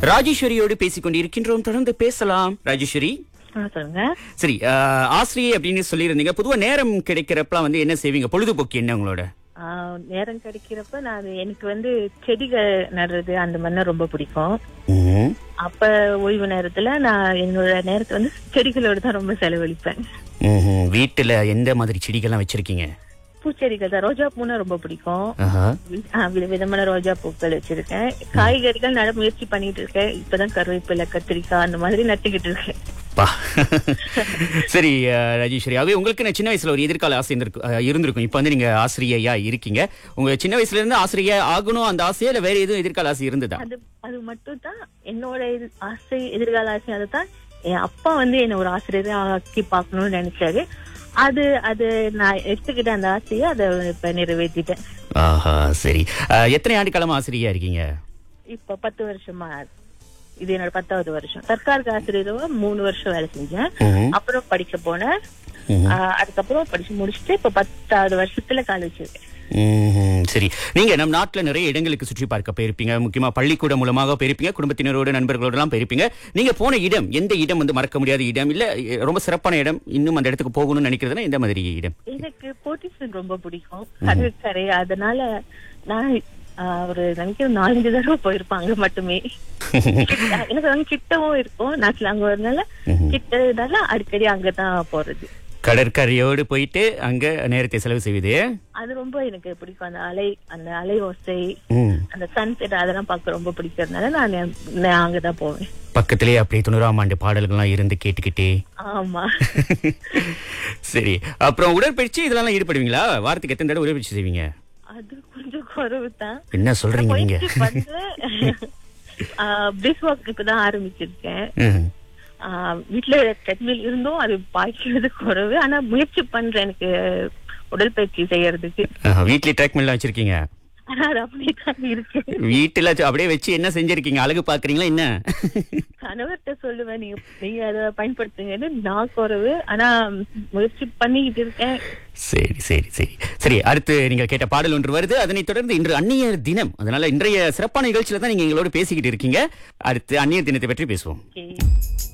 ராஜேஸ்வரியோடு பேசிக் கொண்டிருக்கின்றோம். தொடர்ந்து பேசலாம். ராஜேஸ்வரி, சொல்லுங்க. சரி, ஆசிரியை அப்படின்னு சொல்லியிருந்தீங்க. பொதுவா நேரம் கிடைக்கிறப்பலாம் என்ன செய்வீங்க? பொழுதுபோக்கு என்ன உங்களோட? நேரம் கிடைக்கிறப்ப எனக்கு செடிகள் நடுறது அந்த மாதிரி ரொம்ப பிடிக்கும். அப்ப ஓய்வு நேரத்துல நான் என்னோட நேரத்தை செடிகளோட தான் ரொம்ப செலவழிப்பேன். வீட்டுல எந்த மாதிரி செடிகள்லாம் வச்சிருக்கீங்க? பூச்செடிகள் தான். ரோஜா பூனா ரொம்ப பிடிக்கும். விதவிதமான ரோஜா பூக்கள் வச்சிருக்கேன். காய்கறிகள் நட முயற்சி பண்ணிட்டு இருக்கேன். இப்பதான் கருவேப்பிலை, கத்திரிக்காய் அந்த மாதிரி நட்டுக்கிட்டு இருக்கேன். சரி ராஜேஸ்வரி, ஆகவே உங்களுக்கு சின்ன வயசுல ஒரு எதிர்கால ஆசை இருந்திருக்கும். இப்ப நீங்க ஆசிரியையா இருக்கீங்க. உங்க சின்ன வயசுல இருந்து ஆசிரியா ஆகணும் அந்த ஆசையா, இல்ல வேற எதுவும் எதிர்கால ஆசை இருந்ததா? அது மட்டும் தான் என்னோட ஆசை, எதிர்கால ஆசை. அதுதான் என் அப்பா என்ன ஒரு ஆசிரியரை ஆக்கி பார்க்கணும்னு நினைச்சாரு. அது நான் எடுத்துக்கிட்ட அந்த ஆசையை அதை இப்ப நிறைவேற்றிட்டேன். ஆஹா, சரி. எத்தனை ஆண்டு காலமா ஆசிரியா இருக்கீங்க? இப்ப 10 வருஷமா. இது என்னோட 10வது வருஷம். தற்காலிக ஆசிரியரா 3 வருஷம் வேலை செஞ்சேன். அப்புறம் படிக்க போனேன். அதுக்கப்புறம் படிச்சு முடிச்சுட்டு இப்ப 10வது வருஷத்துல கால் வச்சிருக்கேன். சரி, நீங்க நம் நாட்டுல நிறைய இடங்களுக்கு சுற்றி பார்க்க போயிருப்பீங்க. முக்கியமா பள்ளிக்கூடம் மூலமாக போயிருப்பீங்க, குடும்பத்தினரோட நண்பர்களோட எல்லாம் போயிருப்பீங்க. நீங்க போன இடம் எந்த இடம்? மறக்க முடியாத இடம், இல்ல ரொம்ப சிறப்பான இடம், இன்னும் அந்த இடத்துக்கு போகணும்னு நினைக்கிறதுனா எந்த மாதிரி இடம்? எனக்கு போர்ட்டிசன் ரொம்ப பிடிக்கும், கடற்கரை. அதனால நான் ஒரு நினைக்கிறேன் 4-5 தடவை போயிருப்பாங்க மட்டுமே. எனக்கு கிட்டவும் இருக்கும். நாட்டுல அங்க வரனால கிட்டனால அடிக்கடி அங்கதான் போறது. கடற்கரையோடு போயிட்டு அங்க நேரத்தை செலவு செய்வது அது ரொம்ப எனக்கு பிடிக்கும். அந்த அலை ஓசை, அந்த சன்செட் அதெல்லாம் பார்க்க ரொம்ப பிடிக்கிறதுனால நான் அங்கதான் போவேன். பக்கத்திலேயே அப்படியே 90ஆம் ஆண்டு பாடல்கள்லாம் இருந்து கேட்டுக்கிட்டே. ஆமா. சரி, அப்புறம் உடற்பயிற்சி இதெல்லாம் ஈடுபடுவீங்களா? வாரத்துக்கு எத்தனை தடவை உடற்பயிற்சி செய்வீங்க? அது கொஞ்சம் குறைவு தான். என்ன சொல்றீங்க நீங்க? பிரிஸ் வாக்குக்கு தான் ஆரம்பிச்சிருக்கேன். வீட்டுல ட்ரெட்மில் இருந்தும் அது பாய்க்கிறது குறைவு. ஆனா முயற்சி பண்றேன் எனக்கு உடற்பயிற்சி செய்யறதுக்கு. வீட்லயே ட்ரெட்மில் வச்சிருக்கீங்க? வீட்டுல அப்படியே வச்சு என்ன செஞ்சிருக்கீங்க? அழகு பாக்குறீங்களா என்ன? கணவர்கிட்ட சொல்லுவேன், நீங்க அதை பயன்படுத்துங்கன்னு. நான் குறைவு, ஆனா முயற்சி பண்ணிக்கிட்டு இருக்கேன். சரி சரி சரி சரி. அடுத்து நீங்க கேட்ட பாடல் ஒன்று வருது. அதனைத் தொடர்ந்து இன்று அந்நியர் தினம். அதனால இன்றைய சிறப்பான நிகழ்ச்சியில தான் நீங்க எங்களோட பேசிக்கிட்டு இருக்கீங்க. அடுத்து அந்நியர் தினத்தை பற்றி பேசுவோம்.